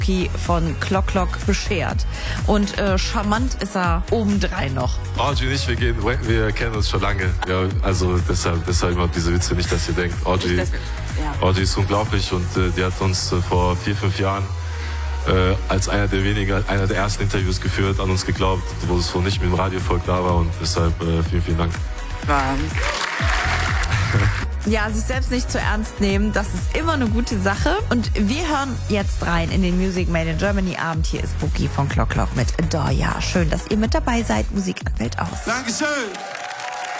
von Clock Clock beschert. Und charmant ist er obendrein noch. Audrey und ich, wir kennen uns schon lange. Ja, also deshalb überhaupt diese Witze, nicht, dass ihr denkt, Audrey ist unglaublich und die hat uns vor 4-5 Jahren als einer der ersten Interviews geführt, an uns geglaubt, wo es noch nicht mit dem Radiovolk da war und deshalb vielen, vielen Dank. Ja, sich selbst nicht zu ernst nehmen, das ist immer eine gute Sache. Und wir hören jetzt rein in den Music Made in Germany Abend. Hier ist Boogie von Clock Clock mit Adore Ya. Schön, dass ihr mit dabei seid. Musikanwält aus. Dankeschön.